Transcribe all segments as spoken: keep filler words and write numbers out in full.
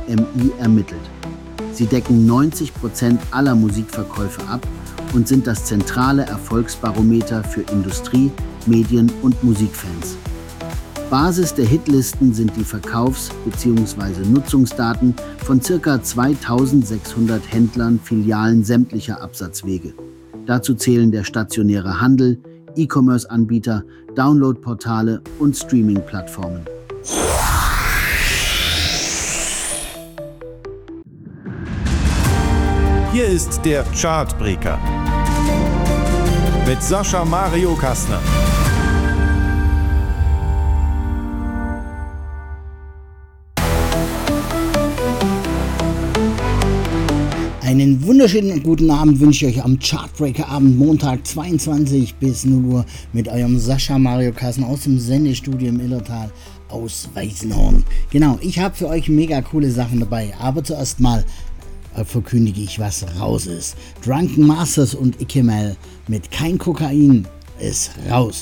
M I ermittelt. Sie decken neunzig Prozent aller Musikverkäufe ab und sind das zentrale Erfolgsbarometer für Industrie, Medien und Musikfans. Basis der Hitlisten sind die Verkaufs- bzw. Nutzungsdaten von ca. zweitausendsechshundert Händlern, Filialen sämtlicher Absatzwege. Dazu zählen der stationäre Handel, E-Commerce-Anbieter, Download-Portale und Streaming-Plattformen. Hier ist der Chartbreaker mit Sascha Mario Kastner. Einen wunderschönen guten Abend wünsche ich euch am Chartbreaker-Abend, Montag zweiundzwanzig bis null Uhr mit eurem Sascha Mario Kastner aus dem Sendestudio im Illertal aus Weißenhorn. Genau, ich habe für euch mega coole Sachen dabei, aber zuerst mal äh, verkündige ich, was raus ist. Drunken Masters und Ikemel mit Kein Kokain ist raus.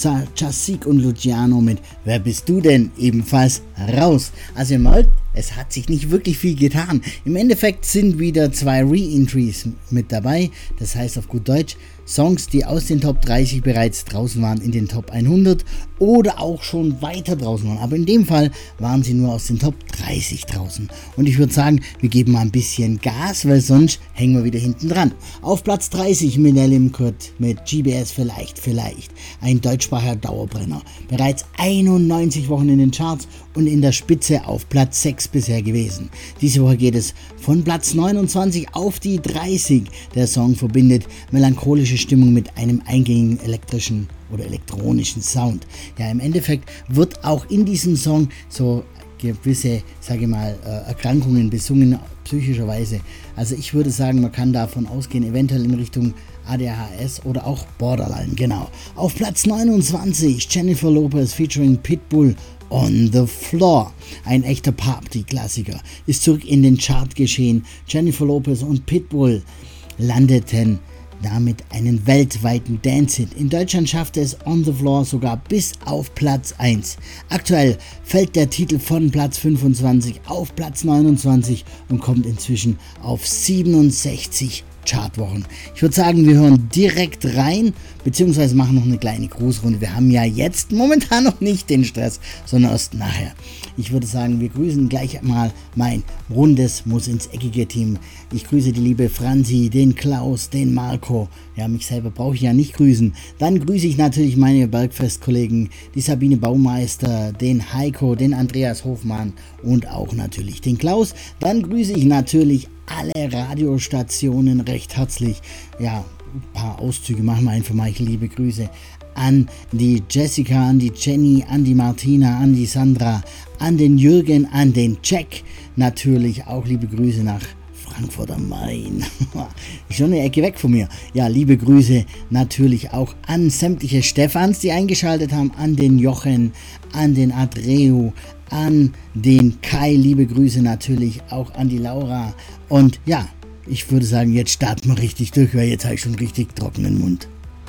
Jasik und Luciano mit Wer bist du denn? Ebenfalls raus. Also ihr merkt, es hat sich nicht wirklich viel getan. Im Endeffekt sind wieder zwei Re-Entries mit dabei. Das heißt auf gut Deutsch, Songs, die aus den Top dreißig bereits draußen waren in den Top hundert oder auch schon weiter draußen waren. Aber in dem Fall waren sie nur aus den Top dreißig draußen. Und ich würde sagen, wir geben mal ein bisschen Gas, weil sonst hängen wir wieder hinten dran. Auf Platz dreißig Millennium Kurt mit G B S Vielleicht, Vielleicht. Ein deutschsprachiger Dauerbrenner. Bereits einundneunzig Wochen in den Charts und in der Spitze auf Platz sechs bisher gewesen. Diese Woche geht es von Platz neunundzwanzig auf die dreißig. Der Song verbindet melancholische Stimmung mit einem eingängigen elektrischen oder elektronischen Sound. Ja, im Endeffekt wird auch in diesem Song so gewisse, sage ich mal, Erkrankungen besungen, psychischerweise. Also ich würde sagen, man kann davon ausgehen, eventuell in Richtung A D H S oder auch Borderline, genau. Auf Platz neunundzwanzig Jennifer Lopez featuring Pitbull, On the Floor. Ein echter Party-Klassiker ist zurück in den Chart geschehen. Jennifer Lopez und Pitbull landeten damit einen weltweiten Dance-Hit. In Deutschland schaffte es On the Floor sogar bis auf Platz eins. Aktuell fällt der Titel von Platz fünfundzwanzig auf Platz neunundzwanzig und kommt inzwischen auf siebenundsechzig Chartwochen. Ich würde sagen, wir hören direkt rein, beziehungsweise machen noch eine kleine Grußrunde. Wir haben ja jetzt momentan noch nicht den Stress, sondern erst nachher. Ich würde sagen, wir grüßen gleich mal mein rundes Muss ins Eckige Team. Ich grüße die liebe Franzi, den Klaus, den Marco. Ja, mich selber brauche ich ja nicht grüßen. Dann grüße ich natürlich meine Bergfest-Kollegen, die Sabine Baumeister, den Heiko, den Andreas Hofmann und auch natürlich den Klaus. Dann grüße ich natürlich alle Radiostationen recht herzlich. Ja, ein paar Auszüge machen wir einfach mal. Ich liebe Grüße an die Jessica, an die Jenny, an die Martina, an die Sandra, an den Jürgen, an den Jack. Natürlich auch liebe Grüße nach Frankfurt am Main. Schon eine Ecke weg von mir. Ja, liebe Grüße natürlich auch an sämtliche Stefans, die eingeschaltet haben, an den Jochen, an den Adreu, an den Kai, liebe Grüße natürlich auch an die Laura. Und ja, ich würde sagen, jetzt starten wir richtig durch, weil jetzt habe ich schon richtig trockenen Mund.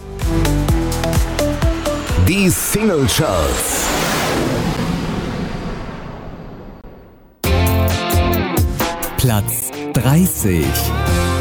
Die Single Charts. Platz dreißig.